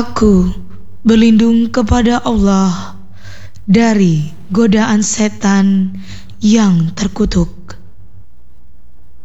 Aku berlindung kepada Allah dari godaan setan yang terkutuk.